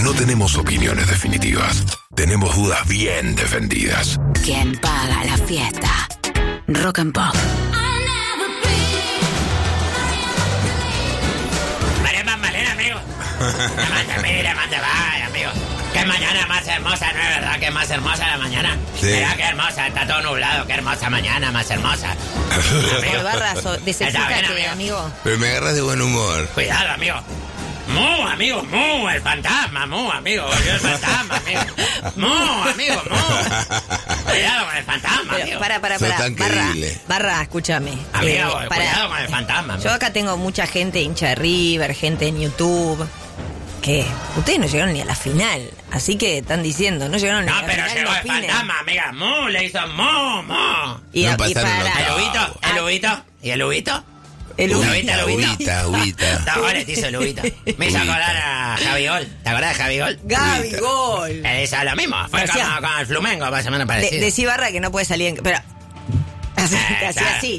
No tenemos opiniones definitivas. Tenemos dudas bien defendidas. ¿Quién paga la fiesta? Rock and Pop. Malena, amigo. Vaya, amigo. Qué mañana más hermosa, ¿no es verdad? Que más hermosa la mañana. Sí. Mira qué hermosa, está todo nublado. Qué hermosa mañana, más hermosa. Por Barrazo, desexcítate, amigo. Pero me agarras de buen humor. Cuidado, amigo. Mu, el fantasma, amigo. Volvió el fantasma, amigo. Amigo. Cuidado con el fantasma, Pero, amigo. para. Barra, escúchame. Amigo, cuidado con el fantasma, amigo. Yo acá tengo mucha gente hincha de River, gente en YouTube. ¿Qué? Ustedes no llegaron ni a la final. Así que están diciendo, no llegaron ni a la final. No, pero llegó el fantasma, amiga. Le hizo mu. Y No para. ¿El ubito? ¿Y el ubito? El Agüita. No, vale, te hizo el ubito. Me hizo acordar a Javi Gol. ¿Te acordás de Javi Gol? Gaby Gol. Hizo lo mismo. Fue como con el Flamengo, más o menos parecido. Decí, Barra, que no puede salir en... Pero... Te hacía así.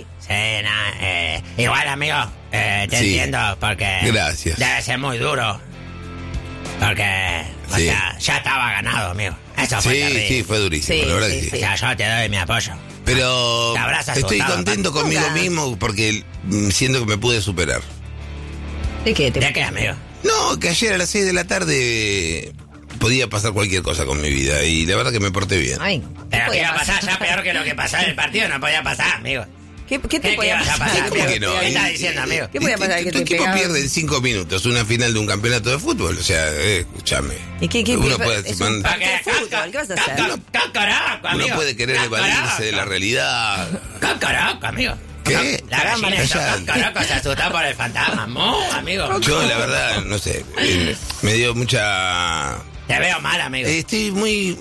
Sí, igual, amigo, te entiendo, porque... Gracias. Debe ser muy duro. Porque, o sea, ya estaba ganado, amigo. Eso fue terrible. Sí, fue durísimo, Sí, la verdad sí, que sí. O sea, yo te doy mi apoyo. Pero Te abrazas estoy asustado, contento papá. conmigo Nunca. mismo porque siento que me pude superar. ¿De qué? ¿De qué, amigo? No, que ayer a las 6 de la tarde podía pasar cualquier cosa con mi vida y la verdad que me porté bien. Ay, Pero que iba a pasar ya peor que lo que pasó en el partido, no podía pasar, amigo. ¿Qué te ¿Qué podía ibas a pasar? pasar? ¿Cómo que no? ¿Qué estás diciendo, amigo? ¿Qué podía pasar? Que Tu te equipo pegaba? pierde en 5 minutos una final de un campeonato de fútbol. O sea, escúchame. ¿Y qué? Uno puede, Es un partido de fútbol, ¿qué vas a hacer? Cacaraco, amigo. uno puede querer evadirse de la realidad. Cacaraco, amigo. ¿Qué? La gallina de Cállate. Cacaraco se asustó por el fantasma. Amigo. Yo, la verdad, no sé, me dio mucha... Te veo mal, amigo. Estoy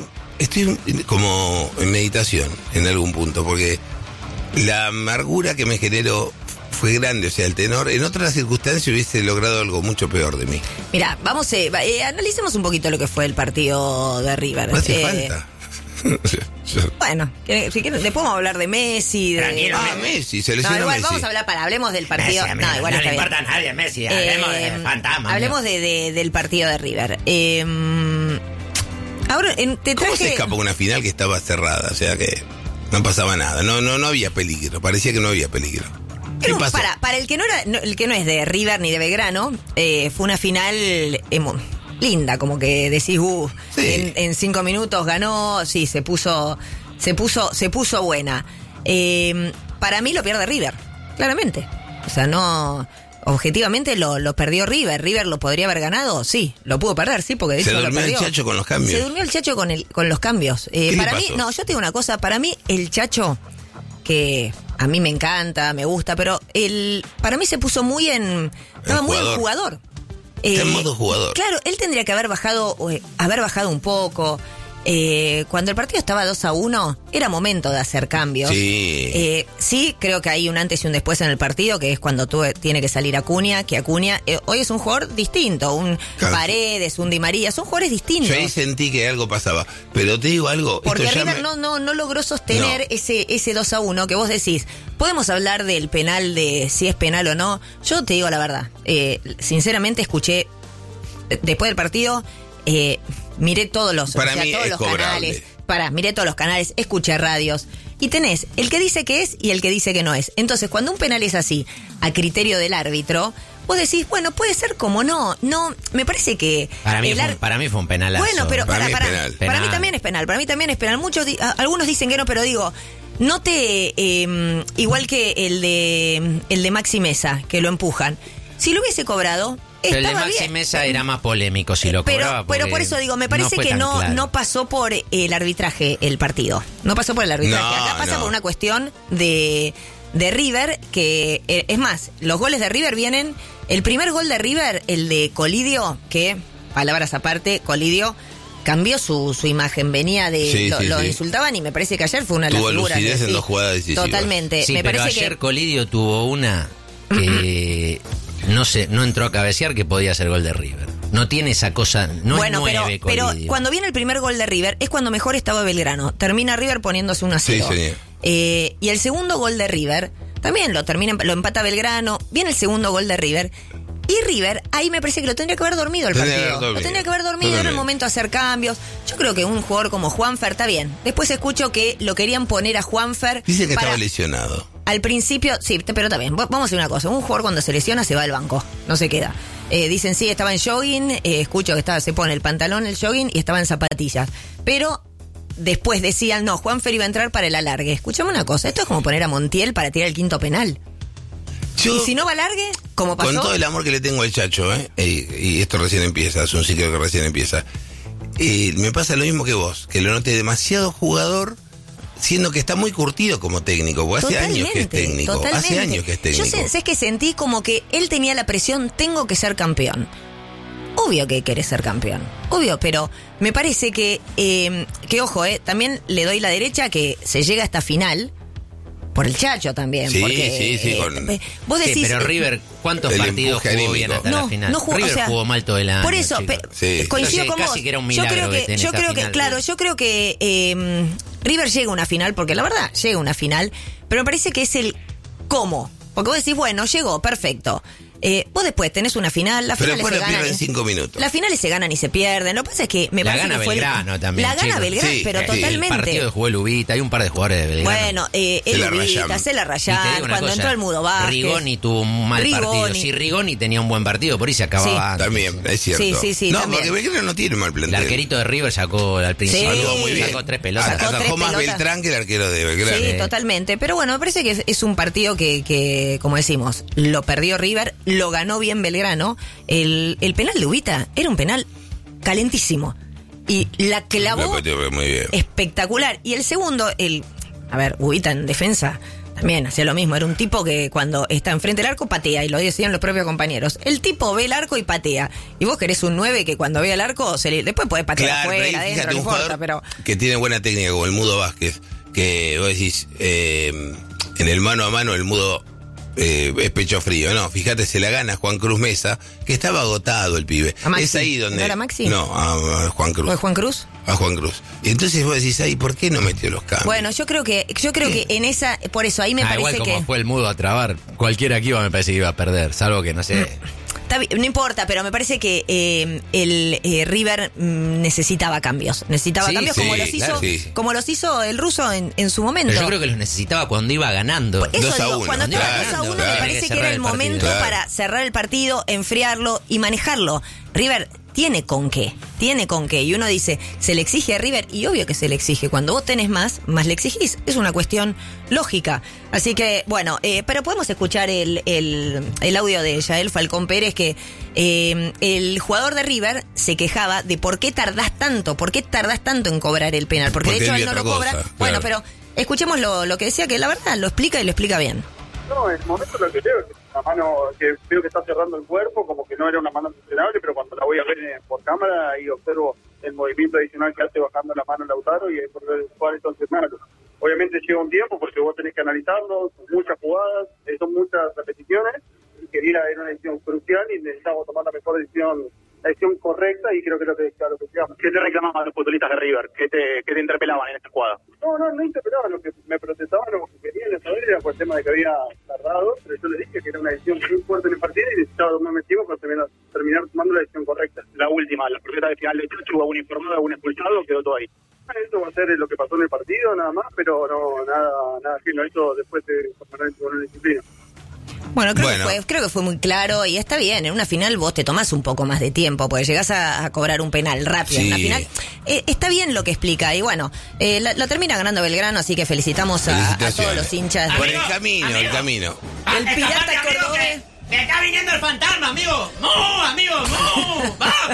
como en meditación en algún punto, porque la amargura que me generó fue grande, o sea, el tenor en otras circunstancias hubiese logrado algo mucho peor de mí. Mira, vamos, analicemos un poquito lo que fue el partido de River. No hace falta. Bueno, si quieren, después vamos a hablar de Messi. Tranquilo. Messi, se No, lesionó igual Messi. vamos a hablar, hablemos del partido. Messi, amigo, Igual no está le bien. importa a nadie, Messi. Hablemos del fantasma. Hablemos amigo. del partido de River. Ahora, te ¿Cómo traje... se escapó una final que estaba cerrada? O sea que no pasaba nada, no había peligro, parecía que no había peligro. ¿Qué No, pasó? para el que el que no es de River ni de Belgrano, fue una final linda, como que decís, Sí. en 5 minutos ganó, sí, se puso buena. Para mí lo pierde River, claramente. O sea, no, objetivamente lo perdió River. River lo podría haber ganado, sí, lo pudo perder, sí, porque de Se hecho lo durmió el perdió. Chacho con los cambios. Se durmió el Chacho con los cambios. ¿Qué le Para mí, pasó? no, yo te digo una cosa, para mí el Chacho, que a mí me encanta, me gusta, pero para mí se puso muy estaba muy en jugador. Está en modo jugador. Claro, él tendría que haber bajado un poco. Cuando el partido estaba 2-1, era momento de hacer cambios. Sí. Sí, creo que hay un antes y un después en el partido, que es cuando tiene que salir Acuña, que Acuña hoy es un jugador distinto, un Claro. Paredes, un Di María, son jugadores distintos. Yo ahí sentí que algo pasaba, pero te digo algo. Porque esto ya River no logró sostener No. ese 2-1 que vos decís. Podemos hablar del penal, de si es penal o no. Yo te digo la verdad. Sinceramente escuché, después del partido, miré todos los Para mí todos es los cobrable. canales. Miré todos los canales, escuché radios. Y tenés el que dice que es y el que dice que no es. Entonces, cuando un penal es así, a criterio del árbitro, vos decís, bueno, puede ser como no. No, me parece que... Para mí fue un penalazo. Bueno, pero Para mí es para penal. mí también es penal. Para mí también es penal. Algunos dicen que no, pero digo, no te... igual que el de Maxi Mesa, que lo empujan. Si lo hubiese cobrado, Pero el de estaba Maxi bien. Mesa era más polémico si lo cobraba. Pero por eso digo, me parece fue que tan claro. no pasó por el arbitraje el partido. No pasó por el arbitraje. No, Acá pasa no. por una cuestión de River, que es más, los goles de River vienen... El primer gol de River, el de Colidio, que, palabras aparte, Colidio cambió su imagen, venía de... Sí, lo sí. insultaban y me parece que ayer fue una de las Tuvo figuras. lucidez en sí, 2 jugadas decisivas. Totalmente. Sí, me pero parece ayer que... Colidio tuvo una que no entró a cabecear, que podía ser gol de River. No tiene esa cosa, no Bueno, es 9 pero Colidio. cuando viene el primer gol de River es cuando mejor estaba Belgrano. Termina River poniéndose 1-0. Sí, señor. Y el segundo gol de River también lo empata Belgrano. Viene el segundo gol de River Y River, ahí me parece que lo tendría que haber dormido el partido. Lo tendría que haber dormido, era el momento de hacer cambios. Yo creo que un jugador como Juanfer está bien. Después escucho que lo querían poner a Juanfer. Dice que estaba lesionado. Al principio, sí, pero también, vamos a decir una cosa. Un jugador cuando se lesiona se va al banco, no se queda. Dicen, sí, estaba en jogging, escucho que se pone el pantalón, el jogging y estaba en zapatillas. Pero después decían, no, Juanfer iba a entrar para el alargue. Escuchame una cosa, esto es como poner a Montiel para tirar el quinto penal. Y si no va alargue, como pasó. Con todo el amor que le tengo al Chacho, y esto recién empieza, es un ciclo que recién empieza. Me pasa lo mismo que vos, que lo noté demasiado jugador, siendo que está muy curtido como técnico, porque hace años que es técnico. Totalmente. Hace años que es técnico. Yo sé que sentí como que él tenía la presión, tengo que ser campeón. Obvio que querés ser campeón, obvio, pero me parece que ojo, también le doy la derecha que se llega a esta final. Por el Chacho también. Sí, porque, sí. Vos decís, sí, pero River, ¿cuántos partidos jugó bien hasta la final? No jugó, River jugó mal todo el año. Por eso, coincido con vos. Casi que era un milagro yo creo que River llega a una final, porque la verdad, llega a una final, pero me parece que es el cómo. Porque vos decís, bueno, llegó, perfecto. Vos después tenés una final, las finales se ganan en 5 minutos. Las finales se ganan y se pierden. Lo que pasa es que me la parece gana que fue Belgrano también. La gana Belgrano, sí, pero totalmente. El partido que jugó el Ubita, hay un par de jugadores de Belgrano. Bueno, el Ubita, se la rayaron, cuando entró el Mudo Vázquez. Rigoni tuvo un mal partido. Si Rigoni tenía un buen partido, por ahí se acababa antes. También, es cierto. Sí, no, también. porque Belgrano no tiene mal plantel. El arquerito de River sacó al principio. Sacó muy bien. Sacó 3 pelotas. Sacó más Beltrán que el arquero de Belgrano. Sí, totalmente. Pero bueno, me parece que es un partido que, como decimos, lo perdió River, lo ganó bien Belgrano. El penal de Ubita era un penal calentísimo. Y la clavó muy bien. Espectacular. Y el segundo, Ubita en defensa también hacía lo mismo. Era un tipo que cuando está enfrente del arco patea, y lo decían los propios compañeros. El tipo ve el arco y patea. Y vos querés un 9 que cuando ve el arco, después podés patear afuera, adentro, no importa, pero... Que tiene buena técnica, como el Mudo Vázquez, que vos decís, en el mano a mano el Mudo... es pecho frío, no, fíjate, se la gana Juan Cruz Mesa, que estaba agotado el pibe. Es ahí donde... ¿No era Maxi? No, a Juan Cruz. ¿O es Juan Cruz? A Juan Cruz. Y entonces vos decís, ahí, ¿por qué no metió los cambios? Bueno, yo creo que en esa, por eso ahí me parece igual que... como fue el Mudo a trabar, cualquiera que iba me parece que iba a perder, salvo que no sé... No importa, pero me parece que el River necesitaba cambios. Necesitaba cambios como los hizo el ruso en su momento. Pero yo creo que los necesitaba cuando iba ganando. Eso 2-1. Cuando estaba 2-1 me parece que era el momento para cerrar el partido, enfriarlo y manejarlo. River tiene con qué. Y uno dice, se le exige a River, y obvio que se le exige. Cuando vos tenés más le exigís. Es una cuestión lógica. Así que, bueno, pero podemos escuchar el audio de Yael Falcón Pérez, que el jugador de River se quejaba de por qué tardás tanto en cobrar el penal. Porque de hecho él no lo cobra. Claro. Bueno, pero escuchemos lo que decía, que la verdad lo explica y lo explica bien. No, en el momento lo que veo es una mano que veo que está cerrando el cuerpo, como que no era una mano funcionable, pero cuando la voy a ver por cámara, ahí observo el movimiento adicional que hace bajando la mano Lautaro, y por el cual entonces malo. Obviamente lleva un tiempo porque vos tenés que analizarlo, son muchas jugadas, son muchas repeticiones, y quería era una decisión crucial y necesitábamos tomar la mejor decisión correcta, y creo que es lo que llegamos. ¿Qué te reclamaban los futbolistas de River? ¿Qué te interpelaban en esta jugada? No interpelaban, lo que me protestaban, lo que querían saber era por el tema de que había tardado, pero yo le dije que era una decisión muy fuerte en el partido y necesitaba tomarme tiempo para terminar tomando la decisión correcta. La última, la protesta de final de Chacho, ¿hubo algún informado, algún expulsado, quedó todo ahí? Eso va a ser lo que pasó en el partido, nada más, pero no, nada fino, eso después de formar una disciplina. Bueno, creo que fue muy claro, y está bien. En una final vos te tomás un poco más de tiempo, porque llegás a cobrar un penal rápido. En la final está bien lo que explica, y bueno, la termina ganando Belgrano, así que felicitamos a todos los hinchas. Por el camino. El pirata cordobés. ¡Me está viniendo el fantasma, amigo! ¡Mu, amigo, mu!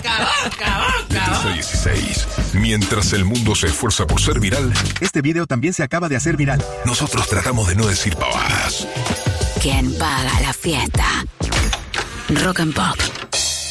¡Boca! 16. Mientras el mundo se esfuerza por ser viral, este video también se acaba de hacer viral. nosotros tratamos de no decir pavadas. ¿Quién paga la fiesta? Rock and Pop.